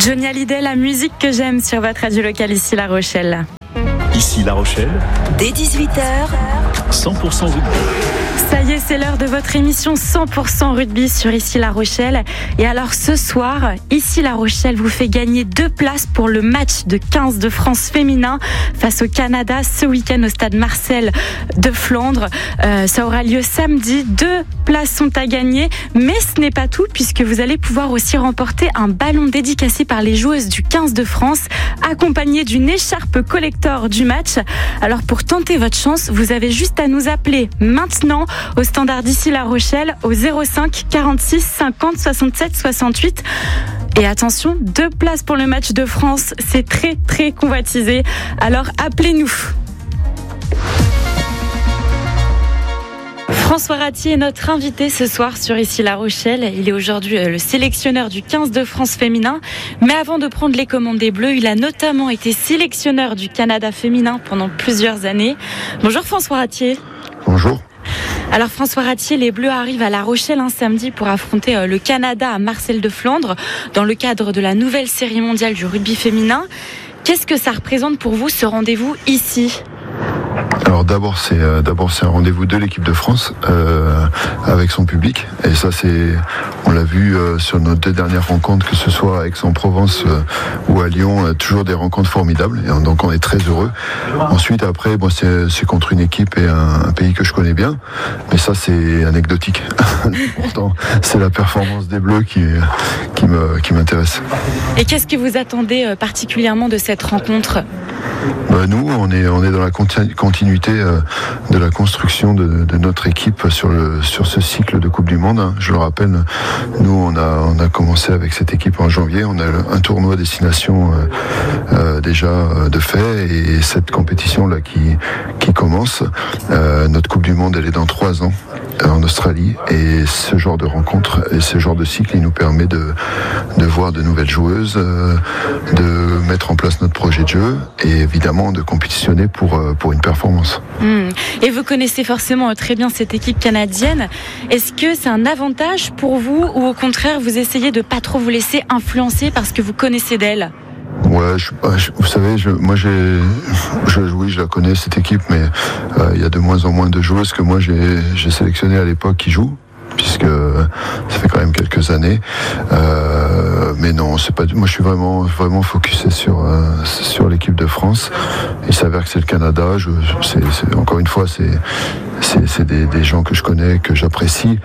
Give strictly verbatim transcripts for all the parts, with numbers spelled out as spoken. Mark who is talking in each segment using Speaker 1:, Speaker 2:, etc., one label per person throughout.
Speaker 1: Johnny Hallyday, la musique que j'aime sur votre radio locale ici La Rochelle.
Speaker 2: Ici La Rochelle,
Speaker 3: dès dix-huit heures,
Speaker 2: cent pour cent rugby.
Speaker 1: Ça y est, c'est l'heure de votre émission cent pour cent rugby sur Ici La Rochelle. Et alors ce soir, Ici La Rochelle vous fait gagner deux places pour le match de quinze de France féminin face au Canada ce week-end au stade Marcel de Flandre. Euh, ça aura lieu samedi. Deux places sont à gagner, mais ce n'est pas tout puisque vous allez pouvoir aussi remporter un ballon dédicacé par les joueuses du quinze de France, accompagné d'une écharpe collector du match. Alors pour tenter votre chance, vous avez juste à nous appeler maintenant au standard d'Ici La Rochelle au zéro cinq quarante-six cinquante soixante-sept soixante-huit. Et attention, deux places pour le match de France, c'est très très convoitisé. Alors appelez-nous. François Ratier est notre invité ce soir sur Ici La Rochelle. Il est aujourd'hui le sélectionneur du quinze de France féminin. Mais avant de prendre les commandes des Bleus, il a notamment été sélectionneur du Canada féminin pendant plusieurs années. Bonjour François Ratier.
Speaker 4: Bonjour.
Speaker 1: Alors François Ratier, les Bleus arrivent à La Rochelle un samedi pour affronter le Canada à Marcel de Flandre dans le cadre de la nouvelle série mondiale du rugby féminin. Qu'est-ce que ça représente pour vous ce rendez-vous ici ?
Speaker 4: Alors d'abord c'est euh, d'abord c'est un rendez-vous de l'équipe de France euh, avec son public, et ça c'est on l'a vu euh, sur nos deux dernières rencontres, que ce soit à Aix-en-Provence euh, ou à Lyon, euh, toujours des rencontres formidables, et donc on est très heureux. Ensuite après bon, c'est, c'est contre une équipe et un, un pays que je connais bien, mais ça c'est anecdotique. Pourtant c'est la performance des Bleus qui qui me qui m'intéresse.
Speaker 1: Et qu'est-ce que vous attendez particulièrement de cette rencontre ?
Speaker 4: Bah nous, on est on est dans la continuité euh, de la construction de, de notre équipe sur le sur ce cycle de Coupe du Monde. Je le rappelle, nous on a on a commencé avec cette équipe en janvier. On a un tournoi destination euh, euh, déjà euh, de fait, et cette compétition là qui qui commence. Euh, notre Coupe du Monde, elle est dans trois ans euh, en Australie, et ce genre de rencontre et ce genre de cycle, il nous permet de de voir de nouvelles joueuses, euh, de mettre en place notre projet de jeu, et évidemment de compétitionner pour, pour une performance.
Speaker 1: Mmh. Et vous connaissez forcément très bien cette équipe canadienne. Est-ce que c'est un avantage pour vous, ou au contraire vous essayez de ne pas trop vous laisser influencer parce que vous connaissez d'elle ?
Speaker 4: Ouais, je, je, vous savez, je, moi j'ai, je, oui, je la connais cette équipe, mais euh, il y a de moins en moins de joueuses que moi j'ai, j'ai sélectionnées à l'époque qui jouent, puisque ça fait quand même quelques années. Euh, mais non, c'est pas. Moi, je suis vraiment, vraiment focusé sur euh, sur l'équipe de France. Il s'avère que c'est le Canada. Je, c'est, c'est, encore une fois, c'est c'est, c'est des, des gens que je connais, que j'apprécie,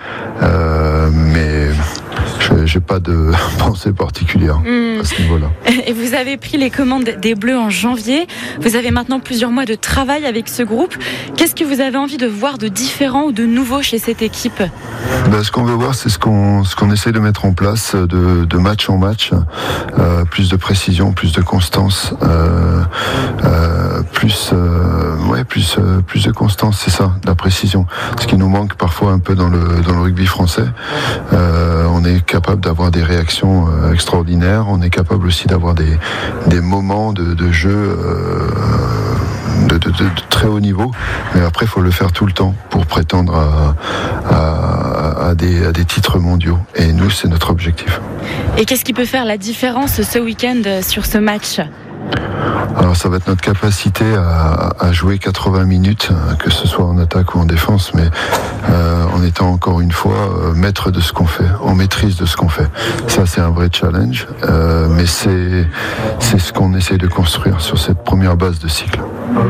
Speaker 4: euh, mais je j'ai pas de pensée particulière mmh. à ce niveau-là.
Speaker 1: Et vous avez pris les commandes des Bleus en janvier. Vous avez maintenant plusieurs mois de travail avec ce groupe. Qu'est-ce que vous avez envie de voir de différent ou de nouveau chez cette équipe ?
Speaker 4: Ben, ce qu'on veut voir, c'est ce qu'on ce qu'on essaie de mettre en place de, de match en match, euh, plus de précision, plus de constance, euh, euh, plus euh, ouais plus euh, plus de constance, c'est ça, de la précision. Ce qui nous manque parfois un peu dans le dans le rugby français. Euh, on est capable d'avoir des réactions euh, extraordinaires. On est capable aussi d'avoir des des moments de, de jeu. Euh, De, de, de, de très haut niveau, mais après il faut le faire tout le temps pour prétendre à, à, à, des, à des titres mondiaux, et nous c'est notre objectif.
Speaker 1: Et qu'est-ce qui peut faire la différence ce week-end sur ce match ?
Speaker 4: Alors ça va être notre capacité à, à jouer quatre-vingts minutes, que ce soit en attaque ou en défense, mais euh, en étant encore une fois euh, maître de ce qu'on fait, en maîtrise de ce qu'on fait. Ça c'est un vrai challenge, euh, mais c'est, c'est ce qu'on essaie de construire sur cette première base de cycle.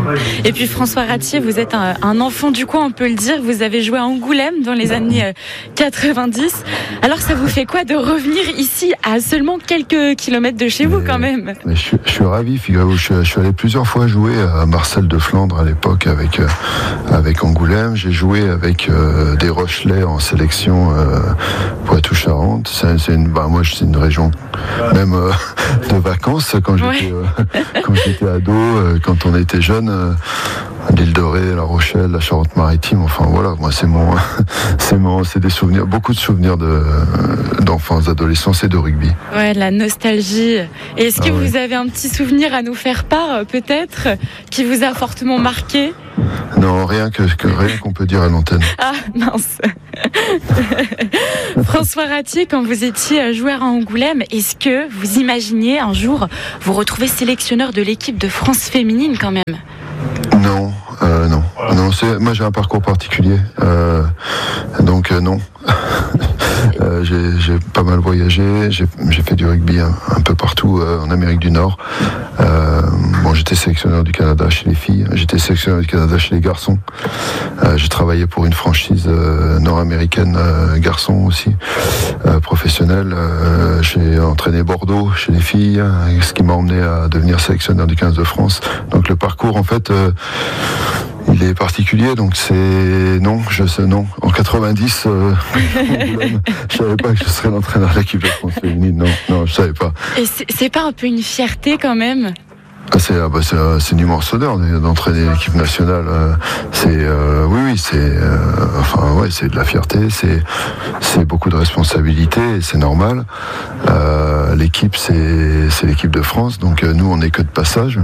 Speaker 1: Et puis François Ratier, vous êtes un, un enfant du coin, on peut le dire. Vous avez joué à Angoulême dans les années quatre-vingt-dix. Alors ça vous fait quoi de revenir ici à seulement quelques kilomètres de chez mais, vous quand même ?
Speaker 4: mais je, je suis ravi, figurez-vous. Je, je suis allé plusieurs fois jouer à Marcel de Flandre à l'époque avec, euh, avec Angoulême. J'ai joué avec euh, des Rochelais en sélection euh, Poitou-Charentes. C'est, c'est une, bah, moi, c'est une région même euh, de vacances quand j'étais, euh, quand j'étais ado, euh, quand on était jeune. Euh, l'île de Ré, La Rochelle, la Charente-Maritime, enfin voilà, moi c'est mon, c'est mon, c'est des souvenirs, beaucoup de souvenirs de, d'enfance, d'adolescence et de rugby.
Speaker 1: Ouais, la nostalgie. Et est-ce que ah, vous
Speaker 4: oui.
Speaker 1: avez un petit souvenir à nous faire part, peut-être, qui vous a fortement marqué ?
Speaker 4: Non, rien que, que rien qu'on peut dire à l'antenne.
Speaker 1: Ah, mince. François Ratier, quand vous étiez joueur à Angoulême, est-ce que vous imaginiez un jour vous retrouver sélectionneur de l'équipe de France féminine quand même ?
Speaker 4: Non, euh, non. non c'est, moi j'ai un parcours particulier, euh, donc euh, non. Euh, j'ai, j'ai pas mal voyagé, j'ai, j'ai fait du rugby un, un peu partout euh, en Amérique du Nord. Euh, bon, j'étais sélectionneur du Canada chez les filles, j'étais sélectionneur du Canada chez les garçons. Euh, j'ai travaillé pour une franchise euh, nord-américaine euh, garçon aussi, euh, professionnelle. Euh, j'ai entraîné Bordeaux chez les filles, ce qui m'a emmené à devenir sélectionneur du quinze de France. Donc le parcours, en fait, euh, il est particulier, donc c'est non, je sais non. En quatre-vingt-dix, euh, je savais pas que je serais l'entraîneur de l'équipe de France féminine. Non, non, je savais pas.
Speaker 1: Et c'est, c'est pas un peu une fierté quand même ?
Speaker 4: Ah, c'est, ah bah c'est, c'est une immense honneur d'entraîner l'équipe nationale. C'est, euh, oui, oui, c'est, euh, enfin, ouais, c'est de la fierté, c'est, c'est beaucoup de responsabilités, et c'est normal. Euh, l'équipe, c'est, c'est l'équipe de France, donc euh, nous, on n'est que de passage.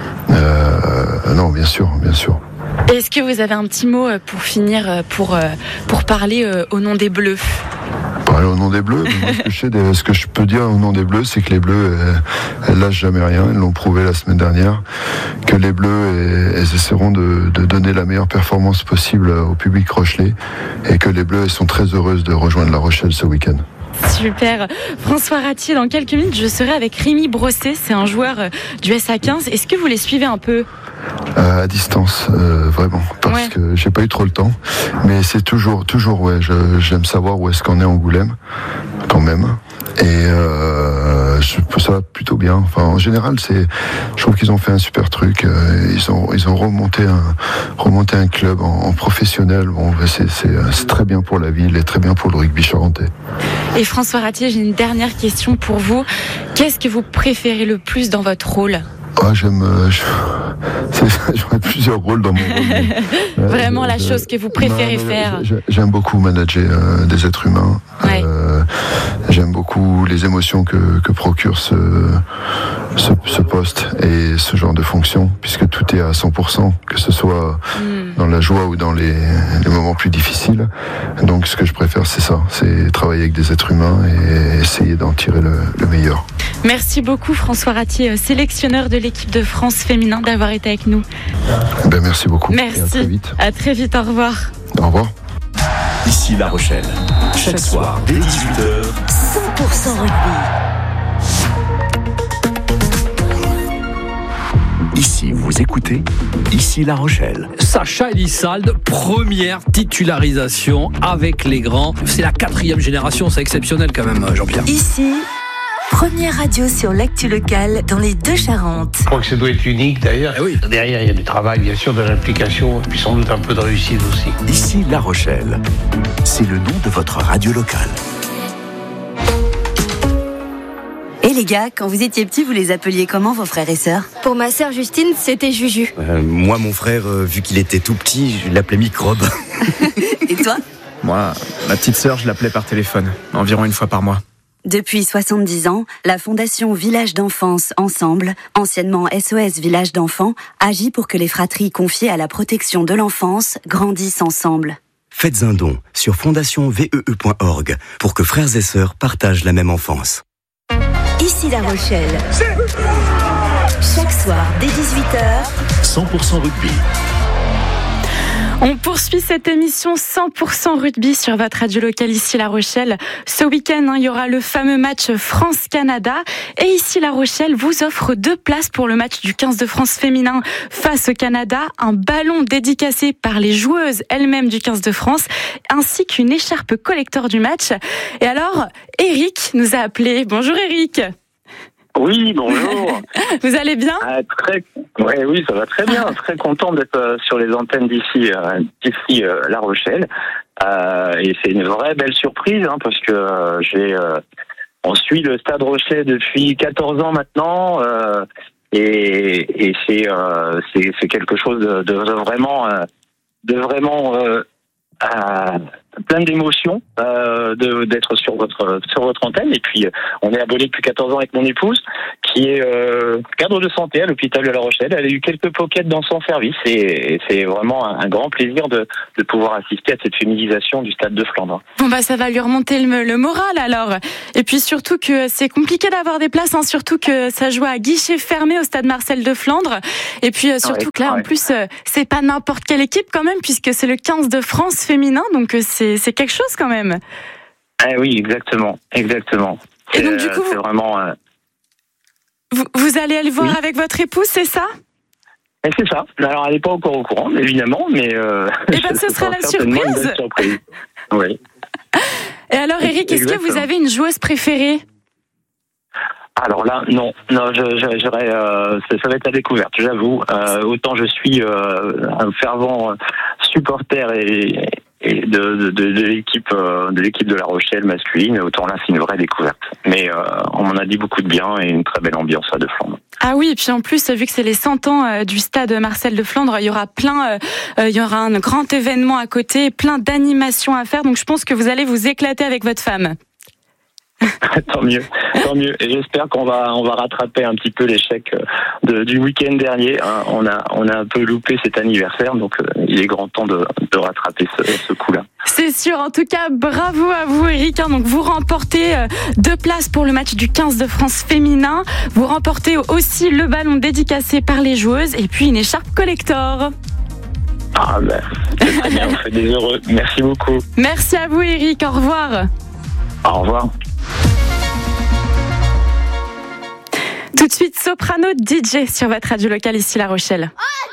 Speaker 4: Euh, non, bien sûr, bien sûr.
Speaker 1: Est-ce que vous avez un petit mot pour finir, pour, pour parler au nom des Bleus ?
Speaker 4: Parler au nom des Bleus, moi, ce, que je sais, des, ce que je peux dire au nom des Bleus, c'est que les Bleus, elles, elles lâchent jamais rien. Elles l'ont prouvé la semaine dernière. Que les Bleus, elles, elles essaieront de, de donner la meilleure performance possible au public rochelais. Et que les Bleus, elles sont très heureuses de rejoindre La Rochelle ce week-end.
Speaker 1: Super. François Ratier, dans quelques minutes, je serai avec Rémi Brosset, c'est un joueur du S A quinze. Est-ce que vous les suivez un peu ?
Speaker 4: Euh, à distance, euh, vraiment, parce ouais. que j'ai pas eu trop le temps. Mais c'est toujours, toujours, ouais, je, j'aime savoir où est-ce qu'on est en Angoulême, quand même. Et euh, je, ça va plutôt bien. Enfin, en général, c'est, je trouve qu'ils ont fait un super truc. Ils ont, ils ont remonté un, remonté un club en, en professionnel. Bon, c'est, c'est, c'est très bien pour la ville et très bien pour le rugby charentais.
Speaker 1: Et François Ratier, j'ai une dernière question pour vous. Qu'est-ce que vous préférez le plus dans votre rôle ?
Speaker 4: Ah, j'aime. Euh, je... J'aurais plusieurs rôles dans mon rôle. Mais,
Speaker 1: euh, Vraiment je, la je... chose que vous préférez
Speaker 4: non, non,
Speaker 1: faire.
Speaker 4: J'aime beaucoup manager euh, des êtres humains.
Speaker 1: Ouais.
Speaker 4: Euh, j'aime beaucoup les émotions que, que procure ce, ce, ce poste et ce genre de fonction, puisque tout est à cent pour cent, que ce soit mm. dans la joie ou dans les, les moments plus difficiles. Donc, ce que je préfère, c'est ça, c'est travailler avec des êtres humains et essayer d'en tirer le, le meilleur.
Speaker 1: Merci beaucoup François Ratier, sélectionneur de l'équipe de France féminin, d'avoir été avec nous.
Speaker 4: Ben, merci beaucoup.
Speaker 1: Merci.
Speaker 4: Et à très vite.
Speaker 1: À très vite, au revoir.
Speaker 4: Au revoir.
Speaker 2: Ici La Rochelle, chaque soir dès dix-huit heures.
Speaker 3: cent pour cent rugby.
Speaker 2: Ici, vous écoutez Ici La Rochelle.
Speaker 5: Sacha Elissalde, première titularisation avec les grands. C'est la quatrième génération, c'est exceptionnel quand même, Jean-Pierre.
Speaker 3: Ici, première radio sur l'actu locale dans les deux Charentes.
Speaker 6: Je crois que ça doit être unique d'ailleurs.
Speaker 5: Eh oui.
Speaker 6: Derrière, il y a du travail, bien sûr, de l'implication, et puis sans doute un peu de réussite aussi.
Speaker 2: Ici La Rochelle, c'est le nom de votre radio locale.
Speaker 3: Et les gars, quand vous étiez petits, vous les appeliez comment vos frères et sœurs ?
Speaker 7: Pour ma sœur Justine, c'était Juju.
Speaker 8: Euh, moi, mon frère, euh, vu qu'il était tout petit, je l'appelais Microbe.
Speaker 3: Et toi ?
Speaker 9: Moi, ma petite sœur, je l'appelais par téléphone, environ une fois par mois.
Speaker 3: Depuis soixante-dix ans, la Fondation Village d'Enfance Ensemble, anciennement S O S Village d'Enfants, agit pour que les fratries confiées à la protection de l'enfance grandissent ensemble.
Speaker 8: Faites un don sur fondation v e e point org pour que frères et sœurs partagent la même enfance.
Speaker 3: Ici La Rochelle. Chaque soir, dès dix-huit heures.
Speaker 2: cent pour cent rugby.
Speaker 1: On poursuit cette émission cent pour cent rugby sur votre radio locale ici La Rochelle. Ce week-end, hein, il y aura le fameux match France-Canada. Et ici La Rochelle vous offre deux places pour le match du quinze de France féminin face au Canada. Un ballon dédicacé par les joueuses elles-mêmes du quinze de France, ainsi qu'une écharpe collector du match. Et alors, Eric nous a appelé. Bonjour Eric.
Speaker 10: Oui, bonjour.
Speaker 1: Vous allez bien ?
Speaker 10: euh, très... ouais, Oui, ça va très bien. Très content d'être euh, sur les antennes d'ici, euh, d'ici euh, La Rochelle. Euh, et c'est une vraie belle surprise, hein, parce que euh, j'ai, euh, on suit le Stade Rochelais depuis quatorze ans maintenant. Euh, et, et c'est, euh, c'est, c'est quelque chose de, de vraiment, euh, de vraiment euh, euh, plein d'émotions euh, de, d'être sur votre sur votre antenne. Et puis, on est abonnés depuis quatorze ans avec mon épouse, qui est euh, cadre de santé à l'hôpital de La Rochelle. Elle a eu quelques pockets dans son service, et, et c'est vraiment un, un grand plaisir de, de pouvoir assister à cette féminisation du stade de Flandre.
Speaker 1: Bon bah ça va lui remonter le, le moral alors. Et puis surtout que c'est compliqué d'avoir des places, hein, surtout que ça joue à guichet fermé au stade Marcel de Flandre. Et puis euh, surtout ouais, que là ouais. en plus euh, c'est pas n'importe quelle équipe quand même, puisque c'est le quinze de France féminin, donc euh, c'est c'est quelque chose quand même.
Speaker 10: Ah oui, exactement, exactement.
Speaker 1: Et donc du coup,
Speaker 10: c'est vraiment. Euh...
Speaker 1: Vous, vous allez le voir oui. avec votre épouse, c'est ça?
Speaker 10: Et c'est ça. Alors elle n'est pas encore au courant, évidemment, mais. Euh,
Speaker 1: Et ben ce sera la surprise.
Speaker 10: surprise. Oui.
Speaker 1: Et alors Eric, est-ce que vous avez une joueuse préférée?
Speaker 10: Alors là, non, non, je, je, j'aurais, euh, ça, ça va être la découverte, j'avoue. Euh, autant je suis euh, un fervent supporter et, et de, de, de, de l'équipe euh, de l'équipe de La Rochelle masculine, autant là c'est une vraie découverte. Mais euh, on m'en a dit beaucoup de bien et une très belle ambiance à De Flandre.
Speaker 1: Ah oui, et puis en plus, vu que c'est les cent ans du stade Marcel de Flandre, il y aura plein, euh, il y aura un grand événement à côté, plein d'animations à faire. Donc je pense que vous allez vous éclater avec votre femme.
Speaker 10: Tant mieux, tant mieux. Et j'espère qu'on va, on va rattraper un petit peu l'échec de, du week-end dernier. Hein. On a, on a un peu loupé cet anniversaire, donc euh, il est grand temps de, de rattraper ce, ce coup-là.
Speaker 1: C'est sûr. En tout cas, bravo à vous, Eric. Donc vous remportez euh, deux places pour le match du quinze de France féminin. Vous remportez aussi le ballon dédicacé par les joueuses et puis une écharpe collector.
Speaker 10: Ah ben, c'est très bien. On fait des heureux. Merci beaucoup.
Speaker 1: Merci à vous, Eric. Au revoir.
Speaker 10: Au revoir.
Speaker 1: Tout de suite, Soprano D J sur votre radio locale ici La Rochelle. Oh